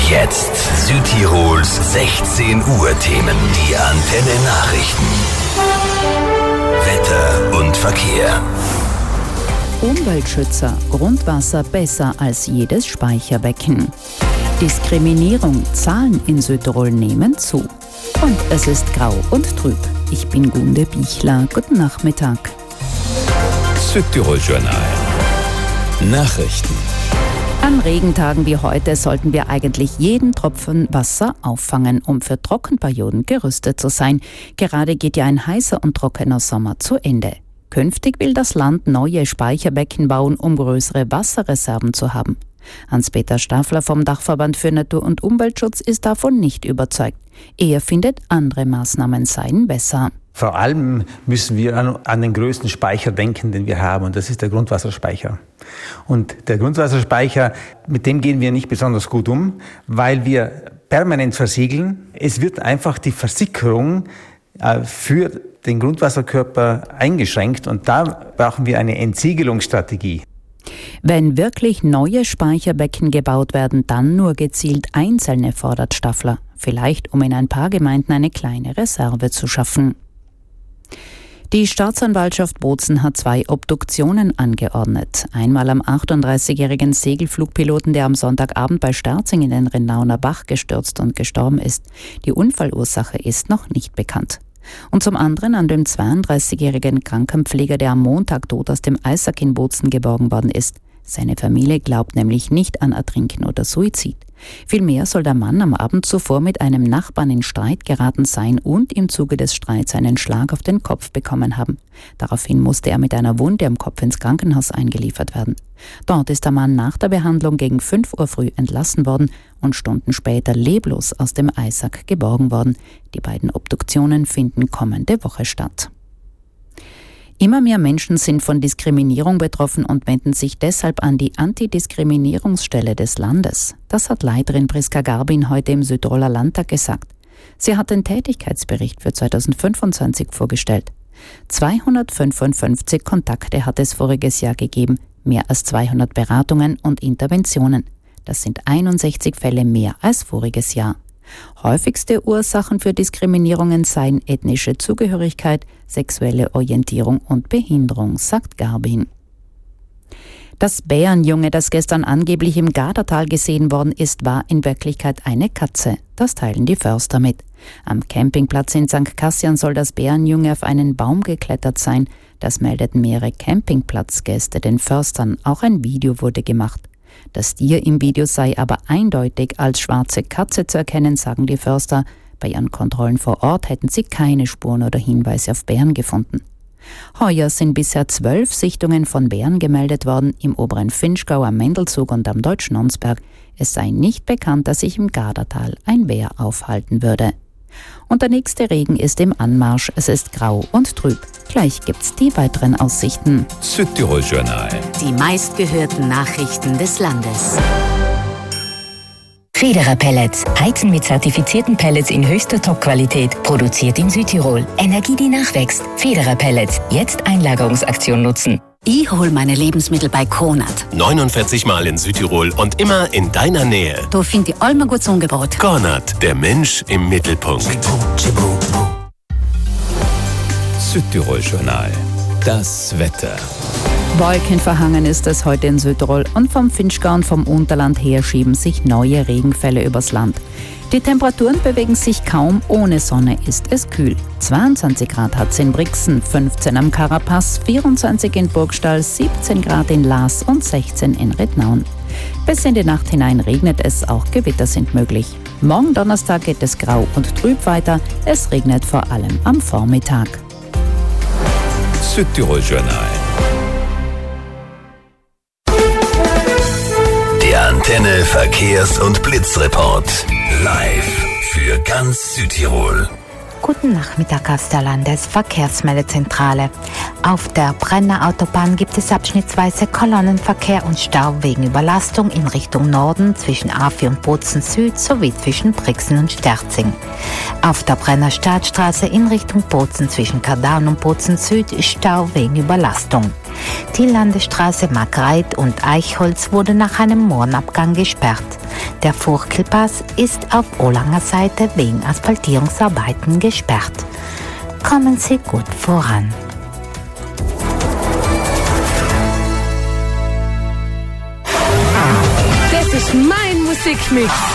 Jetzt Südtirols 16 Uhr Themen. Die Antenne Nachrichten. Wetter und Verkehr. Umweltschützer, Grundwasser besser als jedes Speicherbecken. Diskriminierung, Zahlen in Südtirol nehmen zu. Und es ist grau und trüb. Ich bin Gunde Bichler. Guten Nachmittag. Südtirol Journal. Nachrichten. An Regentagen wie heute sollten wir eigentlich jeden Tropfen Wasser auffangen, um für Trockenperioden gerüstet zu sein. Gerade geht ja ein heißer und trockener Sommer zu Ende. Künftig will das Land neue Speicherbecken bauen, um größere Wasserreserven zu haben. Hans-Peter Staffler vom Dachverband für Natur- und Umweltschutz ist davon nicht überzeugt. Er findet, andere Maßnahmen seien besser. Vor allem müssen wir an den größten Speicher denken, den wir haben, und das ist der Grundwasserspeicher. Und der Grundwasserspeicher, mit dem gehen wir nicht besonders gut um, weil wir permanent versiegeln. Es wird einfach die Versickerung für den Grundwasserkörper eingeschränkt, und da brauchen wir eine Entsiegelungsstrategie. Wenn wirklich neue Speicherbecken gebaut werden, dann nur gezielt einzelne, fordert Staffler. Vielleicht, um in ein paar Gemeinden eine kleine Reserve zu schaffen. Die Staatsanwaltschaft Bozen hat 2 Obduktionen angeordnet. Einmal am 38-jährigen Segelflugpiloten, der am Sonntagabend bei Sterzing in den Renauner Bach gestürzt und gestorben ist. Die Unfallursache ist noch nicht bekannt. Und zum anderen an dem 32-jährigen Krankenpfleger, der am Montag tot aus dem Eisack in Bozen geborgen worden ist. Seine Familie glaubt nämlich nicht an Ertrinken oder Suizid. Vielmehr soll der Mann am Abend zuvor mit einem Nachbarn in Streit geraten sein und im Zuge des Streits einen Schlag auf den Kopf bekommen haben. Daraufhin musste er mit einer Wunde am Kopf ins Krankenhaus eingeliefert werden. Dort ist der Mann nach der Behandlung gegen 5 Uhr früh entlassen worden und Stunden später leblos aus dem Eisack geborgen worden. Die beiden Obduktionen finden kommende Woche statt. Immer mehr Menschen sind von Diskriminierung betroffen und wenden sich deshalb an die Antidiskriminierungsstelle des Landes. Das hat Leiterin Priska Garbin heute im Südtiroler Landtag gesagt. Sie hat den Tätigkeitsbericht für 2025 vorgestellt. 255 Kontakte hat es voriges Jahr gegeben, mehr als 200 Beratungen und Interventionen. Das sind 61 Fälle mehr als voriges Jahr. Häufigste Ursachen für Diskriminierungen seien ethnische Zugehörigkeit, sexuelle Orientierung und Behinderung, sagt Garbin. Das Bärenjunge, das gestern angeblich im Gardatal gesehen worden ist, war in Wirklichkeit eine Katze. Das teilen die Förster mit. Am Campingplatz in St. Kassian soll das Bärenjunge auf einen Baum geklettert sein. Das meldeten mehrere Campingplatzgäste den Förstern. Auch ein Video wurde gemacht. Das Tier im Video sei aber eindeutig als schwarze Katze zu erkennen, sagen die Förster. Bei ihren Kontrollen vor Ort hätten sie keine Spuren oder Hinweise auf Bären gefunden. Heuer sind bisher 12 Sichtungen von Bären gemeldet worden, im oberen Finchgau, am Mendelzug und am Deutschnonsberg. Es sei nicht bekannt, dass sich im Gardatal ein Bär aufhalten würde. Und der nächste Regen ist im Anmarsch. Es ist grau und trüb. Gleich gibt's die weiteren Aussichten. Südtirol Journal. Die meistgehörten Nachrichten des Landes. Federer Pellets. Heizen mit zertifizierten Pellets in höchster Top-Qualität. Produziert in Südtirol. Energie, die nachwächst. Federer Pellets. Jetzt Einlagerungsaktion nutzen. Ich hole meine Lebensmittel bei Cornat. 49 Mal in Südtirol und immer in deiner Nähe. Da finde ich allem ein gutes Angebot. Cornat, der Mensch im Mittelpunkt. Südtirol Journal. Das Wetter. Wolkenverhangen ist es heute in Südtirol und vom Finchgau und vom Unterland her schieben sich neue Regenfälle übers Land. Die Temperaturen bewegen sich kaum, ohne Sonne ist es kühl. 22 Grad hat es in Brixen, 15 am Karapaz, 24 in Burgstall, 17 Grad in Laas und 16 in Rednaun. Bis in die Nacht hinein regnet es, auch Gewitter sind möglich. Morgen Donnerstag geht es grau und trüb weiter, es regnet vor allem am Vormittag. Südtirol Journal. Der Antenne Verkehrs- und Blitzreport. Live für ganz Südtirol. Guten Nachmittag aus der Landesverkehrsmeldezentrale. Auf der Brenner Autobahn gibt es abschnittsweise Kolonnenverkehr und Stau wegen Überlastung in Richtung Norden zwischen Afi und Bozen Süd sowie zwischen Brixen und Sterzing. Auf der Brenner Stadtstraße in Richtung Bozen zwischen Kardan und Bozen Süd ist Stau wegen Überlastung. Die Landesstraße Margreit und Eichholz wurde nach einem Moorenabgang gesperrt. Der Furckelpass ist auf Olanger Seite wegen Asphaltierungsarbeiten gesperrt. Kommen Sie gut voran. Das ist mein Musikmix.